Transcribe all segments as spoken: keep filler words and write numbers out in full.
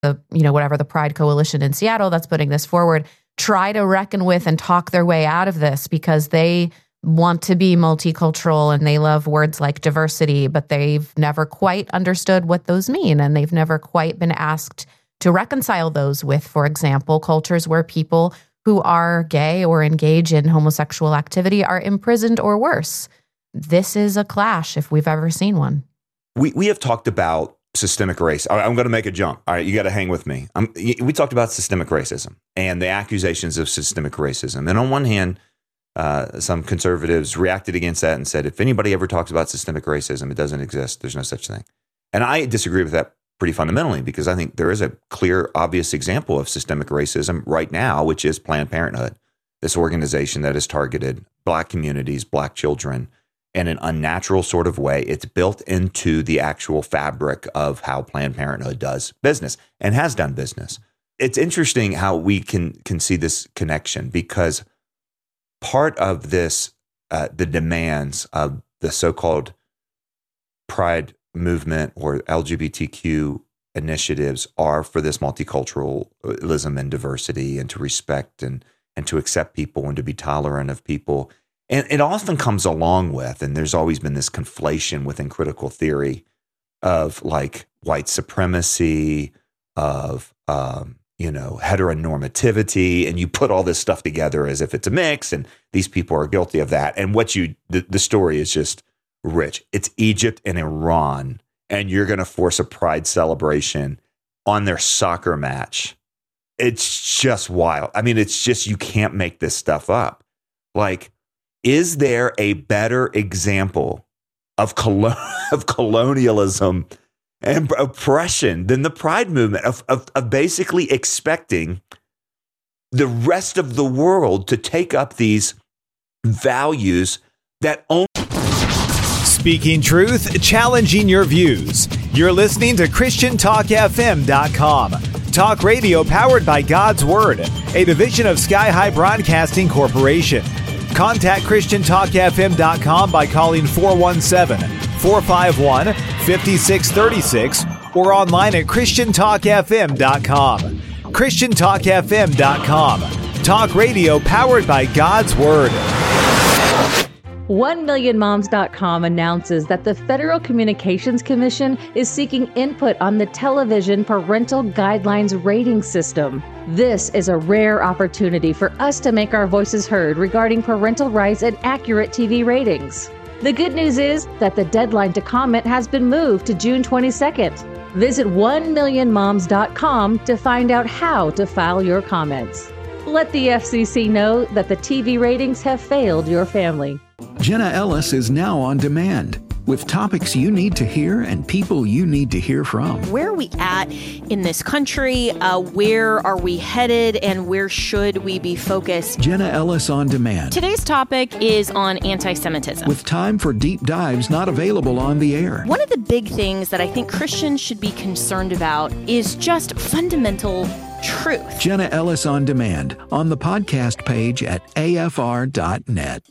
the, you know, whatever the Pride Coalition in Seattle that's putting this forward, try to reckon with and talk their way out of this because they want to be multicultural and they love words like diversity, but they've never quite understood what those mean. And they've never quite been asked to reconcile those with, for example, cultures where people who are gay or engage in homosexual activity are imprisoned or worse. This is a clash if we've ever seen one. We we have talked about systemic race. I'm going to make a jump. All right, you got to hang with me. I'm, we talked about systemic racism and the accusations of systemic racism. And on one hand, uh, some conservatives reacted against that and said, if anybody ever talks about systemic racism, it doesn't exist. There's no such thing. And I disagree with that pretty fundamentally because I think there is a clear, obvious example of systemic racism right now, which is Planned Parenthood, this organization that has targeted Black communities, Black children, in an unnatural sort of way. It's built into the actual fabric of how Planned Parenthood does business and has done business. It's interesting how we can can see this connection because part of this, uh, the demands of the so-called Pride movement or L G B T Q initiatives are for this multiculturalism and diversity and to respect and and to accept people and to be tolerant of people. And it often comes along with, and there's always been this conflation within critical theory of like white supremacy, of, um, you know, heteronormativity, and you put all this stuff together as if it's a mix, and these people are guilty of that. And what you, the, the story is just rich. It's Egypt and Iran, and you're going to force a pride celebration on their soccer match. It's just wild. I mean, it's just, you can't make this stuff up. Like, is there a better example of, colo- of colonialism and oppression than the Pride movement of, of, of basically expecting the rest of the world to take up these values that only... Speaking truth, challenging your views. You're listening to Christian Talk F M dot com. Talk radio powered by God's Word, a division of Sky High Broadcasting Corporation. Contact Christian Talk F M dot com by calling four one seven, four five one, five six three six or online at Christian Talk F M dot com. Christian Talk F M dot com. Talk radio powered by God's Word. one million moms dot com announces that the Federal Communications Commission is seeking input on the television parental guidelines rating system. This is a rare opportunity for us to make our voices heard regarding parental rights and accurate T V ratings. The good news is that the deadline to comment has been moved to June twenty-second. Visit one million moms dot com to find out how to file your comments. Let the F C C know that the T V ratings have failed your family. Jenna Ellis is now on demand with topics you need to hear and people you need to hear from. Where are we at in this country? Uh, where are we headed? And where should we be focused? Jenna Ellis on demand. Today's topic is on anti-Semitism. With time for deep dives not available on the air. One of the big things that I think Christians should be concerned about is just fundamental truth. Jenna Ellis on demand on the podcast page at A F R dot net.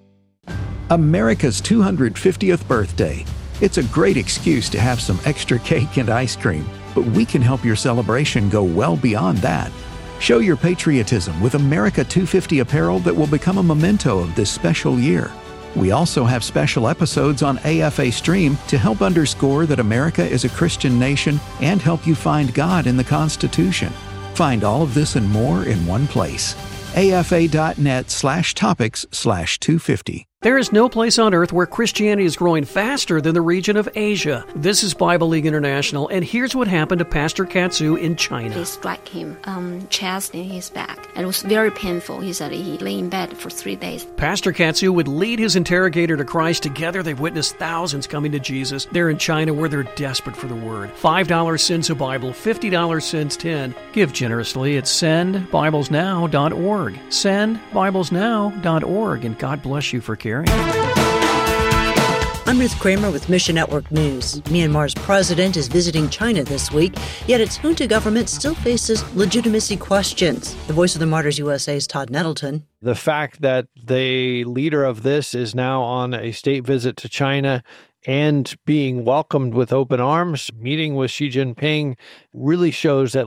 America's two hundred fiftieth birthday. It's a great excuse to have some extra cake and ice cream, but we can help your celebration go well beyond that. Show your patriotism with America two fifty apparel that will become a memento of this special year. We also have special episodes on A F A Stream to help underscore that America is a Christian nation and help you find God in the Constitution. Find all of this and more in one place. A F A dot net slash topics slash two fifty. There is no place on earth where Christianity is growing faster than the region of Asia. This is Bible League International, and here's what happened to Pastor Katsu in China. They struck him um, chest in his back. It was very painful. He said he lay in bed for three days. Pastor Katsu would lead his interrogator to Christ. Together, they've witnessed thousands coming to Jesus. They're in China where they're desperate for the Word. five dollars sends a Bible, fifty dollars sends ten. Give generously at send bibles now dot org. send bibles now dot org, and God bless you for caring. I'm Ruth Kramer with Mission Network News. Myanmar's president is visiting China this week, yet its junta government still faces legitimacy questions. The Voice of the Martyrs U S A's Todd Nettleton. The fact that the leader of this is now on a state visit to China and being welcomed with open arms. Meeting with Xi Jinping really shows that